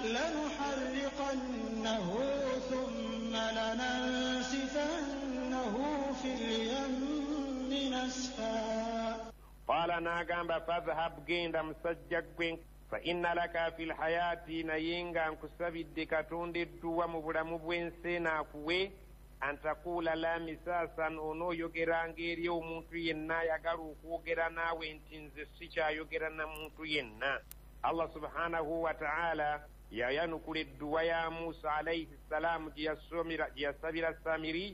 لنحرقنه ثم لننسفنه في اليم نسفا. قال ناغامبا فاذهب جيندا مسجق فإن لك في الحياة نينغا نكسبد كتوند الدوا مبرم بوينسينا كوي أن تقول لا مساسا أنو يغرانغيري ومنتو ينا يغارو كوغرانا وينتنزسيشا يغرانا منتو ينا. الله سبحانه وتعالى ينقل الدوا يا موسى عليه السلام جيا سبيل السامري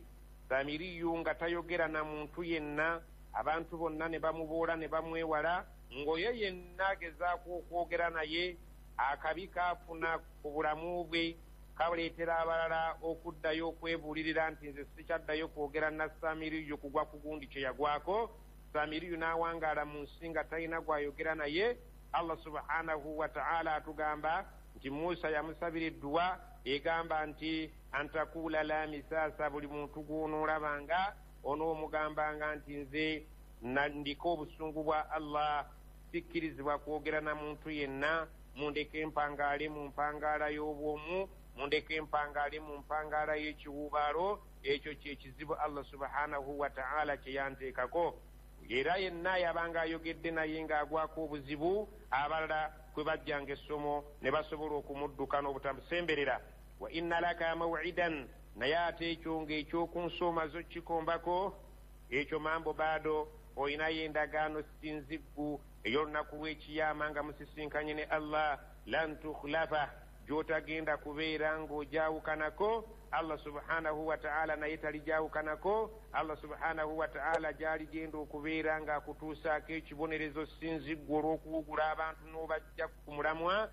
يونغا تيغرانا منتو ينا abantu bonna ne bamubuula ne bamwewala ng'oyo yenna agezaako okwogera naye akabi kaafuna ku bulamu bwe kaleetera abalala okuddayo okwebuulirira nti nze sikyaddayo kwogera na Samiriyu kugwa ku gundi kye yagwako. Samiriyu n'awangaala mu nsi nga talina gwayogera naye. Allah subhanahu wa ta'ala atugamba nti Musa yamusabira edduwa egamba nti antakuula la misaasa, buli muntu gw'onoolabanga onoomugambanga nti nze ndiko obusungu bwa Allah, sikkirizibwa kwogera na muntu yenna. Mundeke empangaale mu mpangaala y'obwomu, mundeke empangaale mu mpangaala y'ekiwubaalo. Ekyo kyekizibu Allah subhanahu wa ta'ala kye yanteekako. Era yenna yabanga ayogedde naye ng'agwako obuzibu, abalala kwe bajjanga essomo ne basobola okumudduka n'obutamusemberera. Wa inna laka maw'idan, naye ate ekyo ng'ekyokunsooma zo kikombako, ekyo mambo baado olinayo endagaano sinziggu ey'olunaku lw'ekiyama nga musisinkanye ne Allah. Lan tukhlafa, gy'otagenda kubeera ng'ojaawukanako. Allah subhanahu wa ta'ala naye talijawukanako. Allah subhanahu wa ta'ala gy'ali genda okubeera ng'akutuusaako ekibonerezo sinziggu olw'okuwugula abantu n'obajja ku mulamwa.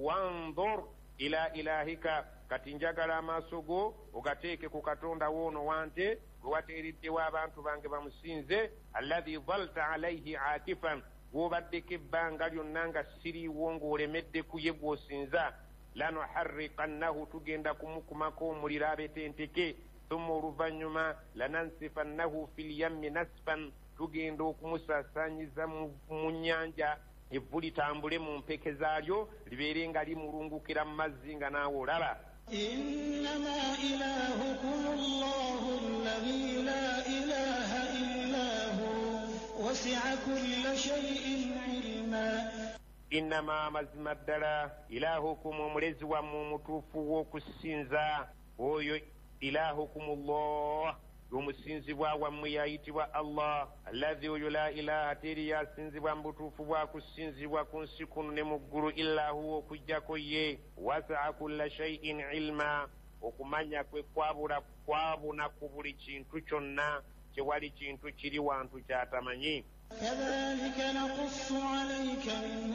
Wanzur ila ilahika, kati njagala amaaso go ogateeke ku Katonda woono wante gwe wateereddewo abantu bange bamusinze. Alladhi dhalta alayhi aakifan, gw'obaddeko ebbanga lyonna nga siriiwo ng'olemedde ku ye gw'osinza. Lanuharriqannahu, tugenda kumukumako omuliro abetenteke. Thumma oluvannyuma lanansifannahu fil yammi nasfan, tugenda okumusaasaanyiza mu nnyanja, evvu litambule mu mpeke zaalyo libeere nga limulungukira mu mazzi nga naawe olaba. إنما إلهكم الله الذي لا إله إلا هو وسع كل شيء علما. إنما مزم الدلا إلهكم وملز وممتوف وكسنزا ويو إلهكم الله yomusinzibwa wammwe yayitibwa Allah, alladhi oyo la ilaha teri yasinzibwa mbutuufu bwa kusinzibwa ku nsi kuno ne mu ggulu illa huwa, okujjako ye. Wasa'a kulla shay'in ilma, okumanya kwe kwabuna ku buli kintu kyonna, tewali kintu kiri wantu kyatamanyi. Kadhalika naqussu alayka min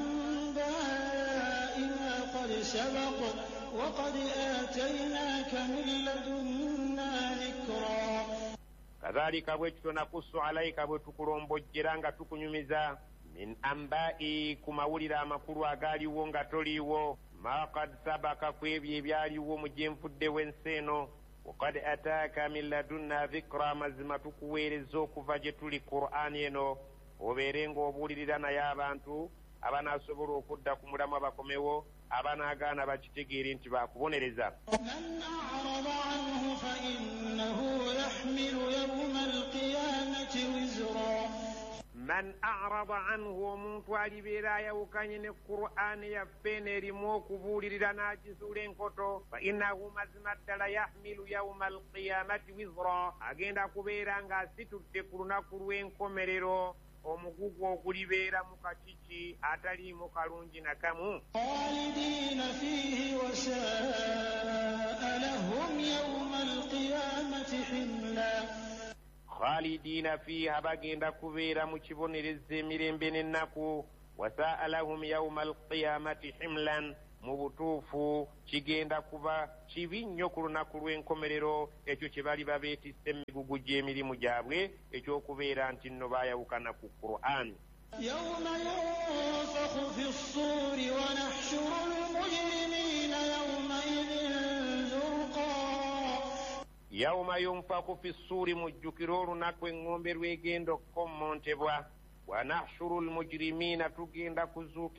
anba'i ma qad sabaqa wa qad ataynaka min ladunna dhikra. Kadhalika bwekityo nakussu alayka, bwe tukulombojjera nga tukunyumiza, min anba'i, ku mawulire amakulu agaaliwo nga toliiwo, ma qad sabaka, ku ebyo ebyaliwo mu gye nvuddewo ensi eno. Waqad ataaka min ladunna dhikra, mazima tukuweereza okuva gye tuli Qur'ani eno, obeere ng'obuulirira naye abantu abanaasobola okudda ku mulamwa bakomewo, abanaagaana bakitegeere nti baakubonereza. Man a'rada anhu fa innahu yahmilu yawma al-qiyamati wizra. Man a'rada anhu, omuntu alibeera ayawukanye ne Qur'ani yaffe n'erimu okubuulirira n'agizuula enkoto, fa innahu mazima ddala yahmilu yawma al-qiyamati wizra, agenda kubeera ng'asitudde ku lunaku lw'enkomerero omugugu ogulibeera mu kakiki ataliimu kalungi nakamu. Khalidina fihi wa sa'a lahum yawma al-qiyamati himla. Khalidina fiha, bagenda kubeera mu kibonereza emirembe n'ennaku. Wasa'a lahum yawma al-qiyamati himlan, mu butuufu kigenda kuba kibi nnyo ku lunaku lw'enkomerero ekyo kye bali babeetisse emigugu gy'emirimu gyabwe ekyokubeera nti nno baayawukana ku Qur'an. Yawma yunfakhu fi s-suuri wa nahshuru al-mujrimiina yawma'idhin zurqa. Yawma yunfakhu fi s-suuri, mujjukira olunaku eŋŋombe lw'egenda okukommontebwa. Wa nahshuru al-mujrimiina, tugenda kuzuuka